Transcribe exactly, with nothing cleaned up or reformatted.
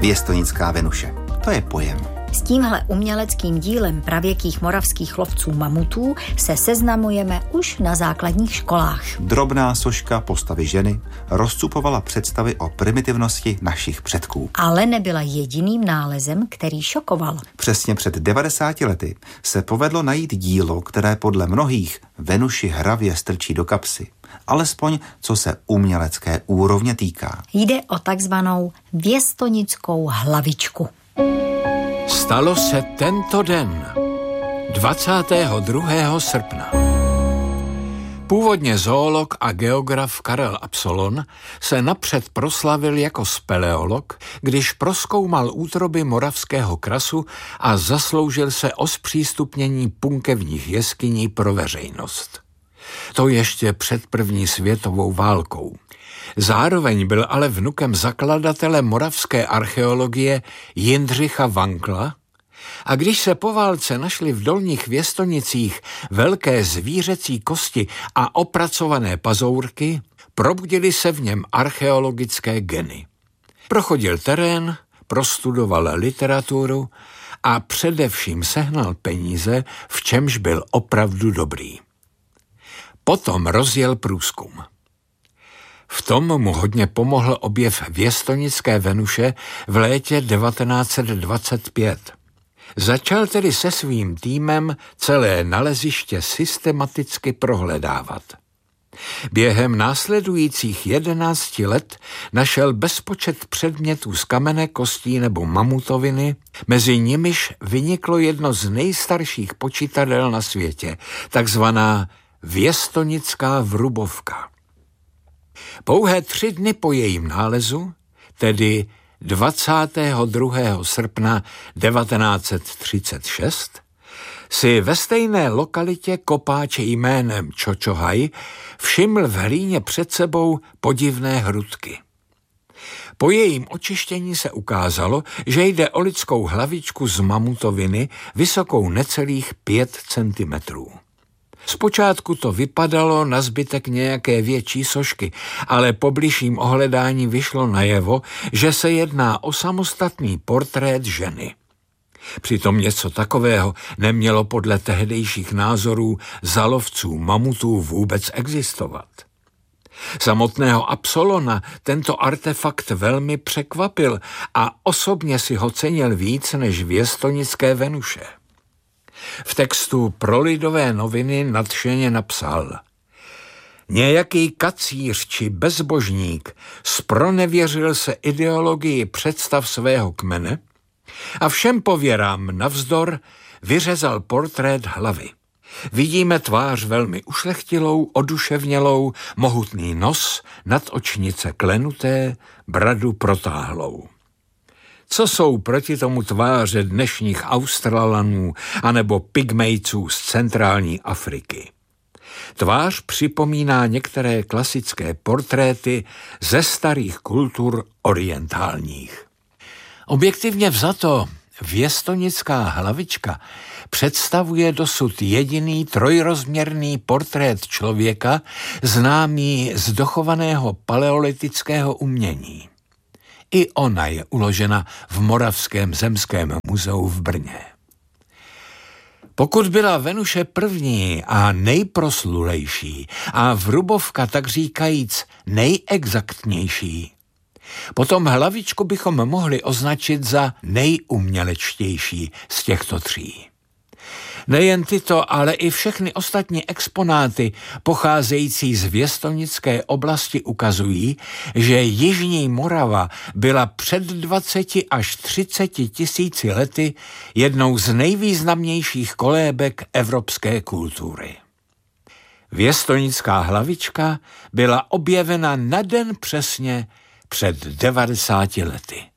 Věstonická Venuše. To je pojem. S tímhle uměleckým dílem pravěkých moravských lovců mamutů se seznamujeme už na základních školách. Drobná soška postavy ženy rozcupovala představy o primitivnosti našich předků. Ale nebyla jediným nálezem, který šokoval. Přesně před devadesáti lety se povedlo najít dílo, které podle mnohých Venuši hravě strčí do kapsy. Alespoň co se umělecké úrovně týká. Jde o takzvanou věstonickou hlavičku. Stalo se tento den, dvacátého druhého srpna. Původně zoolog a geograf Karel Absolon se napřed proslavil jako speleolog, když prozkoumal útroby moravského krasu a zasloužil se o zpřístupnění punkevních jeskyní pro veřejnost. To ještě před první světovou válkou. Zároveň byl ale vnukem zakladatele moravské archeologie Jindřicha Vankla a když se po válce našly v Dolních Věstonicích velké zvířecí kosti a opracované pazourky, probudily se v něm archeologické geny. Prochodil terén, prostudoval literaturu a především sehnal peníze, v čemž byl opravdu dobrý. Potom rozjel průzkum. V tom mu hodně pomohl objev věstonické Venuše v létě devatenáct set dvacet pět. Začal tedy se svým týmem celé naleziště systematicky prohledávat. Během následujících jedenácti let našel bezpočet předmětů z kamene, kostí nebo mamutoviny, mezi nimiž vyniklo jedno z nejstarších počítadel na světě, takzvaná věstonická vrubovka. Pouhé tři dny po jejím nálezu, tedy dvacátého druhého srpna devatenáct set třicet šest, si ve stejné lokalitě kopáč jménem Čočohaj všiml v hlíně před sebou podivné hrudky. Po jejím očištění se ukázalo, že jde o lidskou hlavičku z mamutoviny vysokou necelých pět centimetrů. Zpočátku to vypadalo na zbytek nějaké větší sošky, ale po bližším ohledání vyšlo najevo, že se jedná o samostatný portrét ženy. Přitom něco takového nemělo podle tehdejších názorů za lovců mamutů vůbec existovat. Samotného Absolona tento artefakt velmi překvapil a osobně si ho cenil víc než věstonické Venuše. V textu pro Lidové noviny nadšeně napsal: Nějaký kacíř či bezbožník zpronevěřil se ideologii představ svého kmene a všem pověrám navzdor vyřezal portrét hlavy. Vidíme tvář velmi ušlechtilou, oduševnělou, mohutný nos, nadočnice klenuté, bradu protáhlou. Co jsou proti tomu tváře dnešních Australanů anebo pygmejců z centrální Afriky? Tvář připomíná některé klasické portréty ze starých kultur orientálních. Objektivně vzato, věstonická hlavička představuje dosud jediný trojrozměrný portrét člověka známý z dochovaného paleolitického umění. I ona je uložena v Moravském zemském muzeu v Brně. Pokud byla Venuše první a nejproslulejší a vrubovka tak říkajíc nejexaktnější, potom hlavičku bychom mohli označit za nejumělečtější z těchto tří. Nejen tyto, ale i všechny ostatní exponáty pocházející z věstonické oblasti ukazují, že Jižní Morava byla před dvaceti až třiceti tisíci lety jednou z nejvýznamnějších kolébek evropské kultury. Věstonická hlavička byla objevena na den přesně před devadesáti lety.